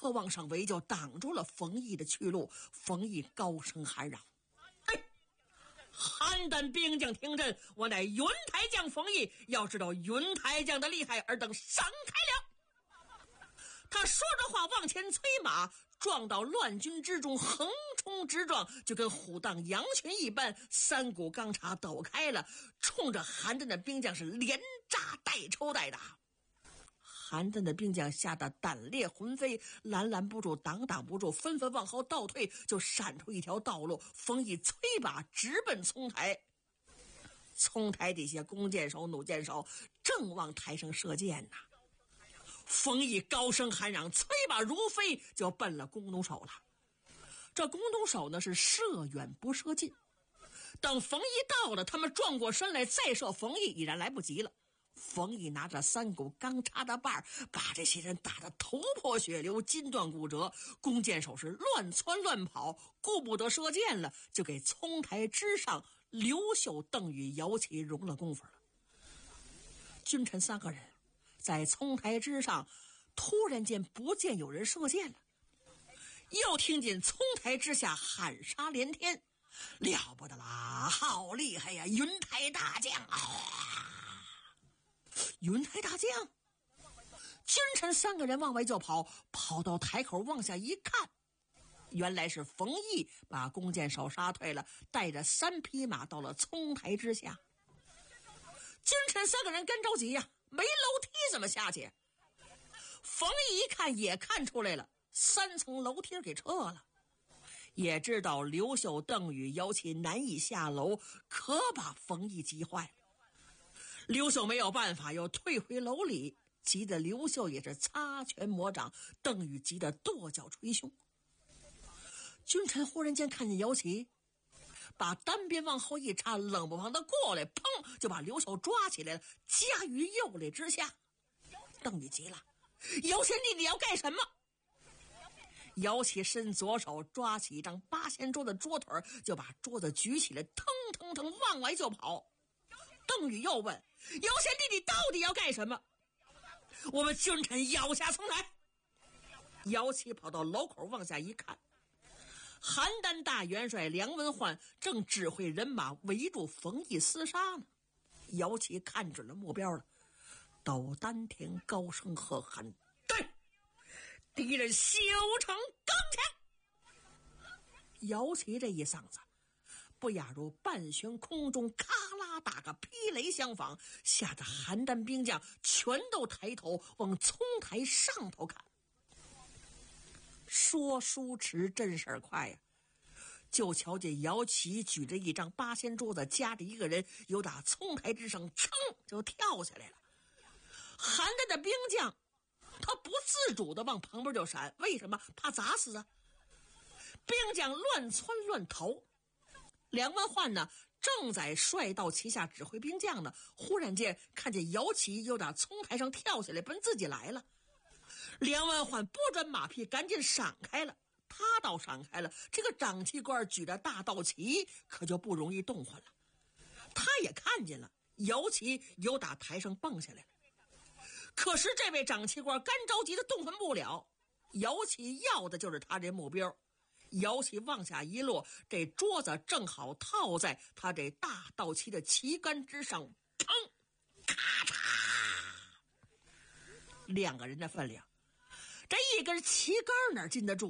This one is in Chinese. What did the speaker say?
刻往上围，就挡住了冯异的去路。冯异高声喊嚷：邯郸兵将听阵，我乃云台将冯异，要知道云台将的厉害，尔等闪开了。他说着话往前催马，撞到乱军之中，横冲直撞，就跟虎荡羊群一般，三股钢叉抖开了，冲着邯郸的兵将是连扎带抽带打。邯郸的兵将吓得胆裂魂飞，拦不住，挡不住，纷纷往后倒退，就闪出一条道路。冯异催马直奔冲台，冲台底下弓箭手弩箭手正往台上射箭呢。冯异高声喊嚷，催马如飞，就奔了弓弩手了。这弓弩手呢是射远不射近，等冯异到了，他们转过身来再射冯异已然来不及了。冯异拿着三股钢叉的把把这些人打得头破血流，筋断骨折。弓箭手是乱窜乱跑，顾不得射箭了，就给冲台之上刘秀、邓禹、姚齐容了功夫了。君臣三个人在冲台之上突然间不见有人射箭了，又听见冲台之下喊杀连天，了不得啦，好厉害呀，云台大将啊！云台大将，君臣三个人往外就跑，跑到台口往下一看，原来是冯异把弓箭手杀退了，带着3匹马到了冲台之下。君臣三个人干着急呀，没楼梯怎么下去？冯异一看也看出来了，3层楼梯给撤了，也知道刘秀、邓禹、姚齐难以下楼，可把冯异急坏了。刘秀没有办法，又退回楼里，急得刘秀也是擦拳抹掌，邓禹急得跺脚捶胸。君臣忽然间看见姚齐把单边往后一插，冷不防的过来，砰就把刘秀抓起来了，夹于右肋之下。邓禹急了，姚贤弟你要干什么？姚齐伸左手抓起一张8仙桌的桌腿，就把桌子举起来，腾腾腾往外就跑。邓禹又问，姚贤弟你到底要干什么？我们君臣摇下冲台。姚齐跑到楼口往下一看，邯郸大元帅梁文焕正指挥人马围住冯异厮杀呢。姚齐看准了目标了，抖丹田高声喝喊，对，敌人修成钢枪。姚齐这一嗓子不亚如半悬空中咔啦打个霹雷相仿，吓得邯郸兵将全都抬头往冲台上头看。说书迟真事儿快呀，就瞧见姚齐举着一张8仙桌子，夹着一个人，由打冲台之上噌就跳下来了。邯郸的兵将他不自主的往旁边就闪，为什么？怕砸死啊！兵将乱窜乱逃。梁文焕呢正在帅到旗下指挥兵将呢，忽然间看见姚齐又打冲台上跳下来，奔自己来了。梁文焕拨转马屁，赶紧闪开了。他倒闪开了，这个长旗官举着大道旗可就不容易动换了。他也看见了姚齐又打台上蹦下来了，可是这位长旗官干着急的动换不了，姚齐要的就是他这目标。姚齐往下一落，这桌子正好套在他这大道旗的旗杆之上，砰，咔嚓，2个人的分量，这一根旗杆哪经得住？